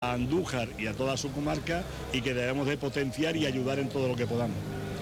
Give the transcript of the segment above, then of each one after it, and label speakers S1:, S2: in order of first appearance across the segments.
S1: a Andújar y a toda su comarca, y que debemos de potenciar y ayudar en todo lo que podamos.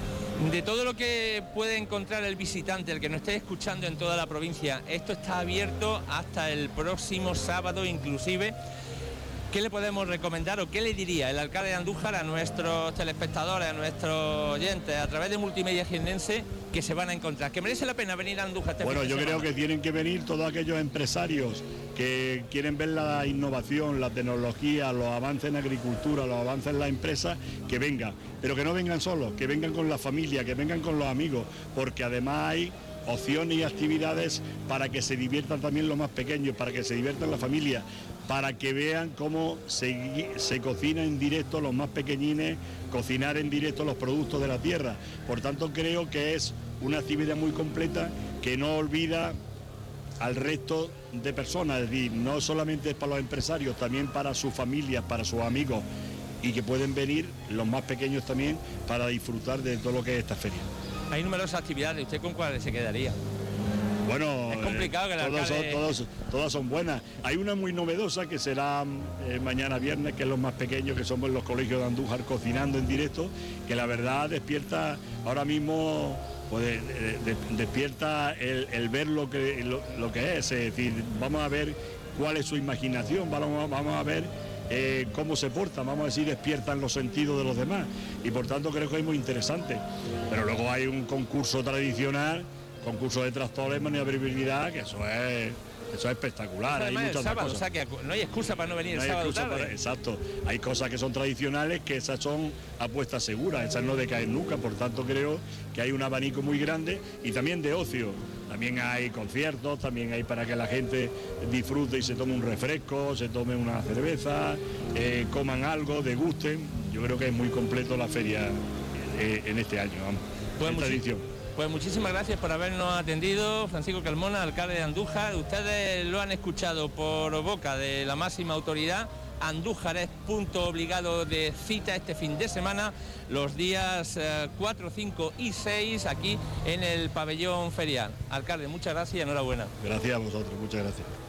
S2: De todo lo que puede encontrar el visitante, el que nos esté escuchando en toda la provincia, esto está abierto hasta el próximo sábado inclusive. ¿Qué le podemos recomendar o qué le diría el alcalde de Andújar a nuestros telespectadores, a nuestros oyentes, a través de Multimedia Jiennense, que se van a encontrar? ¿Que merece la pena venir a Andújar este
S1: Bueno,
S2: fin de
S1: yo
S2: semana?
S1: creo que tienen que venir todos aquellos empresarios que quieren ver la innovación, la tecnología, los avances en agricultura, los avances en la empresa, que vengan, pero que no vengan solos, que vengan con la familia, que vengan con los amigos, porque además hay opciones y actividades para que se diviertan también los más pequeños, para que se diviertan la familia, para que vean cómo se cocina en directo los más pequeñines, cocinar en directo los productos de la tierra. Por tanto, creo que es una actividad muy completa que no olvida al resto de personas, es decir, no solamente es para los empresarios, también para sus familias, para sus amigos, y que pueden venir los más pequeños también para disfrutar de todo lo que es esta feria.
S2: Hay numerosas actividades, ¿usted con cuáles se quedaría?
S1: Bueno,
S2: es complicado que el alcalde...
S1: todas son buenas. Hay una muy novedosa que será mañana viernes, que es los más pequeños, que somos los colegios de Andújar cocinando en directo, que la verdad despierta ahora mismo, pues, despierta el ver lo que es decir, vamos a ver cuál es su imaginación, vamos a ver cómo se portan, vamos a decir, despiertan los sentidos de los demás, y por tanto creo que es muy interesante. Pero luego hay un concurso tradicional, concurso de tractores, maniobrabilidad, que eso es espectacular.
S2: Además,
S1: hay muchas
S2: el sábado,
S1: cosas.
S2: O sea que no hay excusa para no venir
S1: No
S2: el
S1: hay
S2: sábado
S1: excusa
S2: tarde.
S1: exacto, hay cosas que son tradicionales, que esas son apuestas seguras, esas no decaen nunca, por tanto creo que hay un abanico muy grande, y también de ocio. También hay conciertos, también hay para que la gente disfrute y se tome un refresco, se tome una cerveza, coman algo, degusten. Yo creo que es muy completo la feria en este año,
S2: Pues
S1: esta edición.
S2: Pues muchísimas gracias por habernos atendido, Francisco Carmona, alcalde de Andújar. Ustedes lo han escuchado por boca de la máxima autoridad. Andújar es punto obligado de cita este fin de semana, los días 4, 5 y 6 aquí en el pabellón ferial. Alcalde, muchas gracias y enhorabuena.
S1: Gracias a vosotros, muchas gracias.